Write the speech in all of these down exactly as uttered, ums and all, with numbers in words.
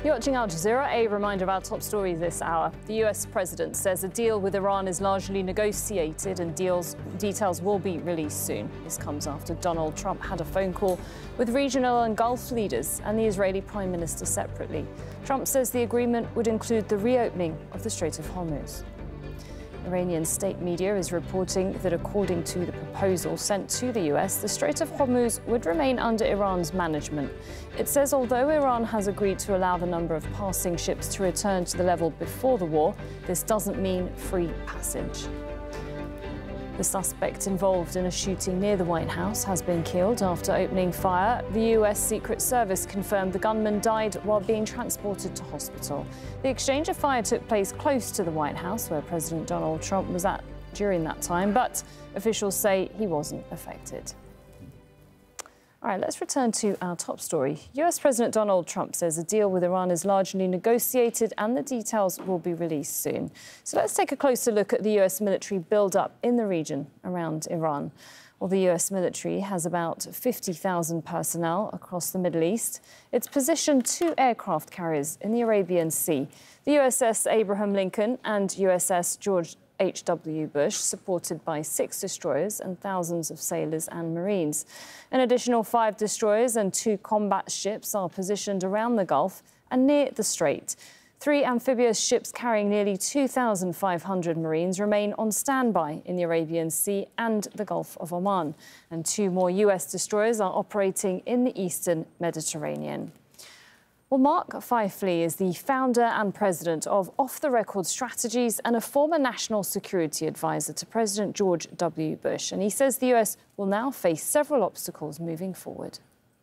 You're watching Al Jazeera. A reminder of our top story this hour. The U S president says a deal with Iran is largely negotiated and deals, details will be released soon. This comes after Donald Trump had a phone call with regional and Gulf leaders and the Israeli Prime Minister separately. Trump says the agreement would include the reopening of the Strait of Hormuz. Iranian state media is reporting that according to the proposal sent to the U S, the Strait of Hormuz would remain under Iran's management. It says although Iran has agreed to allow the number of passing ships to return to the level before the war, this doesn't mean free passage. The suspect involved in a shooting near the White House has been killed after opening fire. The U S Secret Service confirmed the gunman died while being transported to hospital. The exchange of fire took place close to the White House, where President Donald Trump was at during that time, but officials say he wasn't affected. All right, let's return to our top story. U S President Donald Trump says a deal with Iran is largely negotiated and the details will be released soon. So let's take a closer look at the U S military build-up in the region around Iran. Well, the U S military has about fifty thousand personnel across the Middle East. It's positioned two aircraft carriers in the Arabian Sea, the U S S Abraham Lincoln and U S S George H W Bush, supported by six destroyers and thousands of sailors and Marines. An additional five destroyers and two combat ships are positioned around the Gulf and near the Strait. Three amphibious ships carrying nearly two thousand five hundred Marines remain on standby in the Arabian Sea and the Gulf of Oman. And two more U S destroyers are operating in the eastern Mediterranean. Well, Mark Feifley is the founder and president of Off the Record Strategies and a former national security advisor to President George W. Bush. And he says the U S will now face several obstacles moving forward.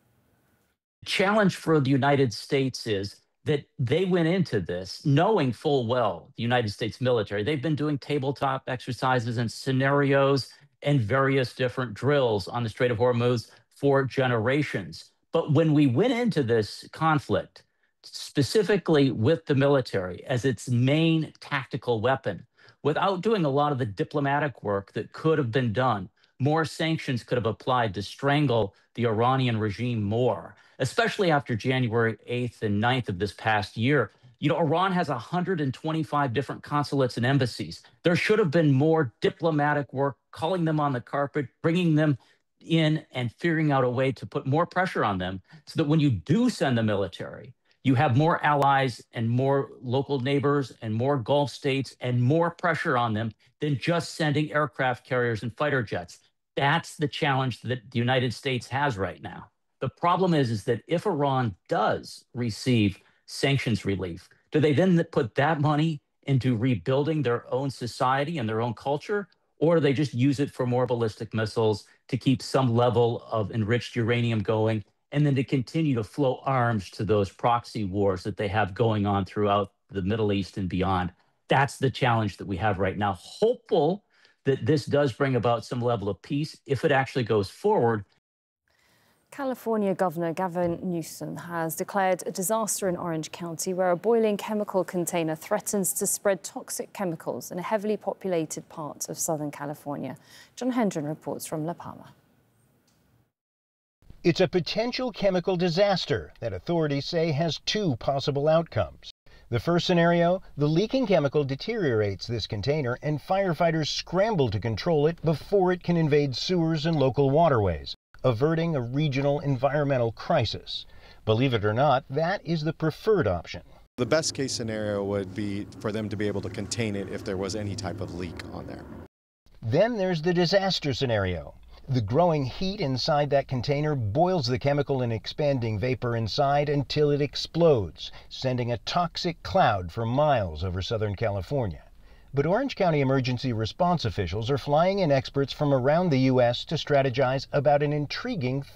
The challenge for the United States is that they went into this knowing full well, the United States military, they've been doing tabletop exercises and scenarios and various different drills on the Strait of Hormuz for generations. But when we went into this conflict, specifically with the military as its main tactical weapon, without doing a lot of the diplomatic work that could have been done, more sanctions could have applied to strangle the Iranian regime more, especially after January eighth and ninth of this past year. You know, Iran has one hundred twenty-five different consulates and embassies. There should have been more diplomatic work, calling them on the carpet, bringing them in and figuring out a way to put more pressure on them so that when you do send the military, you have more allies and more local neighbors and more Gulf states and more pressure on them than just sending aircraft carriers and fighter jets. That's the challenge that the United States has right now. The problem is, is that if Iran does receive sanctions relief, do they then put that money into rebuilding their own society and their own culture? Or do they just use it for more ballistic missiles to keep some level of enriched uranium going and then to continue to flow arms to those proxy wars that they have going on throughout the Middle East and beyond? That's the challenge that we have right now. Hopeful that this does bring about some level of peace if it actually goes forward. California Governor Gavin Newsom has declared a disaster in Orange County where a boiling chemical container threatens to spread toxic chemicals in a heavily populated part of Southern California. John Hendren reports from La Palma. It's a potential chemical disaster that authorities say has two possible outcomes. The first scenario, the leaking chemical deteriorates this container and firefighters scramble to control it before it can invade sewers and local waterways, averting a regional environmental crisis. Believe it or not, that is the preferred option. The best case scenario would be for them to be able to contain it if there was any type of leak on there. Then there's the disaster scenario. The growing heat inside that container boils the chemical and expanding vapor inside until it explodes, sending a toxic cloud for miles over Southern California. But Orange County emergency response officials are flying in experts from around the U S to strategize about an intriguing